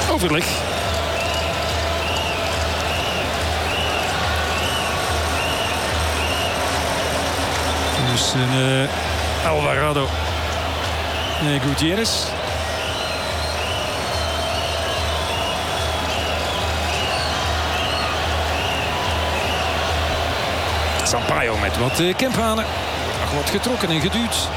Overleg. Dus een Alvarado. Nee, Gutierrez. Sampaio met wat Kemphanen. Nog wat getrokken en geduwd.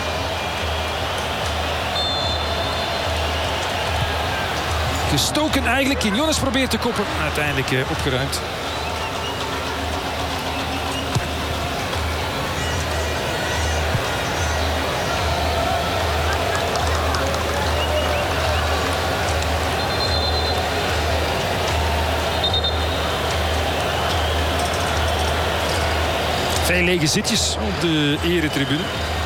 Gestoken eigenlijk. Quiñones probeert te koppen. Uiteindelijk opgeruimd. Veel lege zitjes op de eretribune.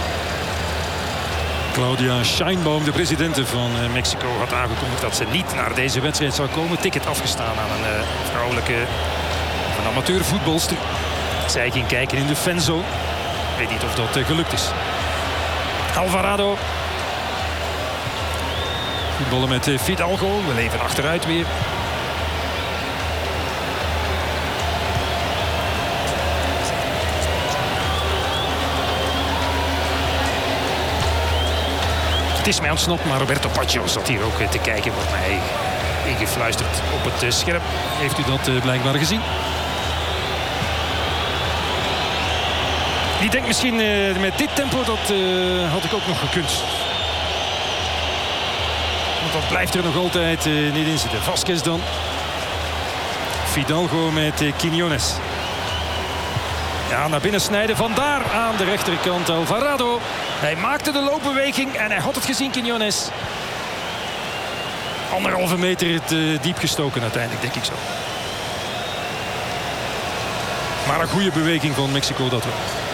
Claudia Sheinbaum, de presidente van Mexico, had aangekondigd dat ze niet naar deze wedstrijd zou komen. Ticket afgestaan aan een vrouwelijke, een amateurvoetbalster. Zij ging kijken in de fanzone. Ik weet niet of dat gelukt is. Alvarado. Voetballen met Fidalgo. We leven achteruit weer. Het is mij ontsnapt, maar Roberto Baggio zat hier ook te kijken. Wordt mij ingefluisterd op het scherm. Heeft u dat blijkbaar gezien? Die denkt misschien met dit tempo, dat had ik ook nog gekund. Want dat blijft er nog altijd niet in zitten. Vasquez dan. Fidalgo met Quiñones. Ja, naar binnen snijden. Vandaar aan de rechterkant Alvarado. Hij maakte de loopbeweging en hij had het gezien, Quiñones. 1,5 meter te diep gestoken uiteindelijk, denk ik zo. Maar een goede beweging van Mexico dat wel.